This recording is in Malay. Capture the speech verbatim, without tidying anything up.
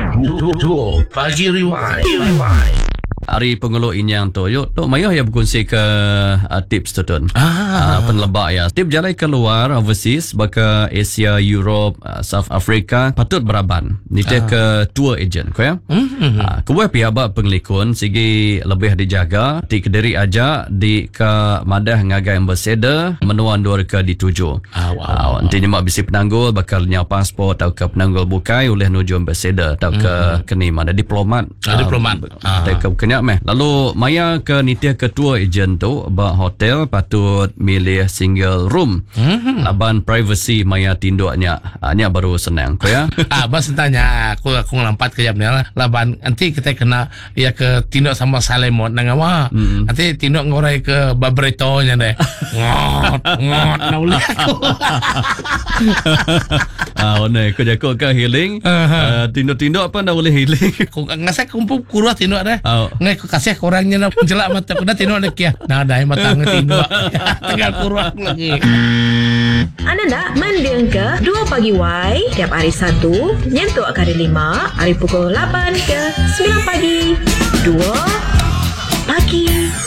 Dua Pagi Rewind. Rewind. Hari pengeluh inyang tu yuk tu Maya ya berkongsi ke uh, tips tu tun. Ah, uh, penlebak ya. Tip jalan keluar overseas baka Asia, Europe, uh, South Africa patut beraban. Ni ah. ke tour agent ko ya. Mm-hmm. Ah, kuwe pihak ba penglikun sigi lebih dijaga di Kediri aja di ke madah ngagai ambassador menuan dua ke dituju. Ah, wow. Ah, nanti nyemak bisi penanggul bakal nya paspor atau ke penanggul bukai oleh nuju ambassador atau ke mm-hmm. keni mana diplomat. Ah, uh, diplomat. Ah. Ke kenya meh. Lalu Maya ke nitia ketua agent tu ba hotel patut milih single room. Mm-hmm. Laban privacy Maya tinduknya. Ah, nya baru senang ko ya. Ah, bas tanya aku aku ngelampat ke jamnya lah. Laban nanti kita kena ya ke tinduk sama Salemot nang apa. Mm-hmm. Nanti tinduk ngorai ke Babretonya deh. Ngot ngot nauli aku. Ah, one ko jako ke healing. Uh-huh. Uh, tinduk-tinduk apa dah boleh healing. Ku ngasih kumpul kurang tinduk deh. Oh. Ngai ku kasih kurangnya nak jelak mata ku dah tinduk dah kia. Nah dah mata ngetinduk. Tinggal kurang lagi. Anda nak mendengar ke dua Pagi Y tiap hari Sabtu nyentuh ke hari lima, hari pukul lapan ke sembilan pagi. dua Pagi